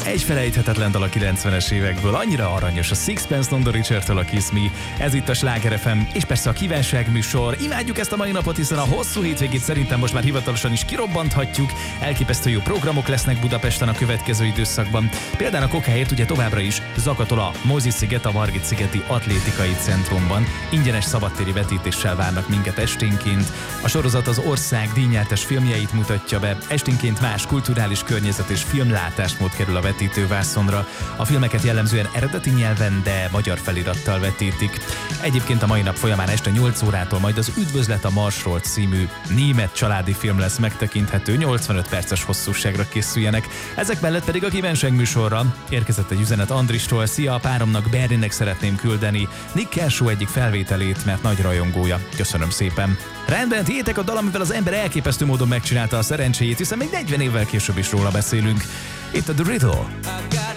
egy felejthetetlen dal a 90-es évekből, annyira aranyos a Sixpence None the Richer-től a Kiss Me. Ez itt a Sláger FM, és persze a kívánság műsor. Imádjuk ezt a mai napot, hiszen a hosszú hétvégét szerintem most már hivatalosan is kirobbanthatjuk. Elképesztő jó programok lesznek Budapesten a következő időszakban. Például a kokáért ugye továbbra is zakatol a Mozzi-sziget a Margit-szigeti Atlétikai Centrumban. Ingyenes szabadtéri vetítéssel várnak minket esténként. A sorozat az ország díjnyertes filmjeit mutatja be. Esténként más kulturális környezet és filmlátásmód kerül a vetítővászonra. A filmeket jellemzően eredeti nyelven, de magyar felirattal vetítik. Egyébként a mai nap folyamán este 8 órától majd az Üdvözlet a Marsról című német családi film lesz megtekinthető, 85 perces hosszúságra készüljenek. Ezek mellett pedig a kívánság műsorra érkezett egy üzenet Andristól. Szia, a páromnak Berlinnek szeretném küldeni Nick Kershaw egyik felvételét, mert nagy rajongója. Köszönöm szépen. Rendben, tiétek a dal, amivel az ember elképesztő módon megcsinálta a szerencséjét, hiszen még 40 évvel később is róla beszélünk. Itt a The Riddle.